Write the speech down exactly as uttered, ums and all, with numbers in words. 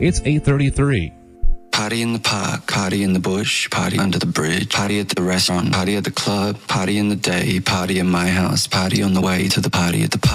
It's eight thirty-three. Party in the park, party in the bush, party under the bridge, party at the restaurant, party at the club, party in the day, party in my house, party on the way to the party at the park.